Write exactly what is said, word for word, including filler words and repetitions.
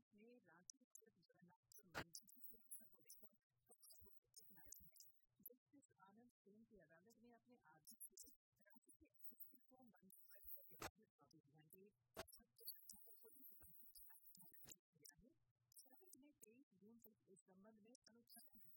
ने रांची स्थित जगन्नाथ मंदिर की सुरक्षा को लेकर जस्टिस आनंद सेन की अदालत ने अपने आदेश से रांची के एसपी को मंदिर के बाद चौबीस घंटे किया है। सरकार ने तेईस जून तक इस संबंध में अनुच्छेद